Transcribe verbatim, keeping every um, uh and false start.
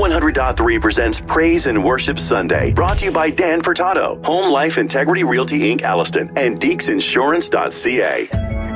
one hundred point three presents Praise and Worship Sunday, brought to you by Dan Furtado, Home Life Integrity Realty Incorporated. Alliston, and Deeks Insurance dot C A.